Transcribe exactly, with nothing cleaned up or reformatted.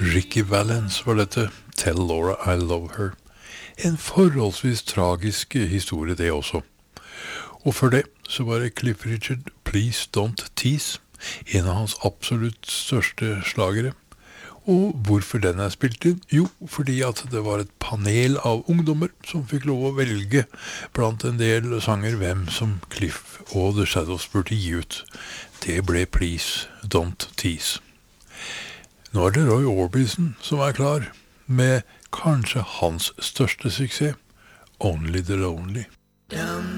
Ricky Valens var dette, Tell Laura I Love Her. En forholdsvis tragisk historie det også. Og før det så var det Cliff Richard, Please Don't Tease, en av hans absolutt største slagere. Og hvorfor den er spilt inn? Jo, fordi at det var et panel av ungdommer som fikk lov å velge blant en del sanger hvem som Cliff og The Shadows burde gi ut. Det ble Please Don't Tease. Nå er det Roy Orbison som er klar, med kanskje hans største suksess, Only the Lonely.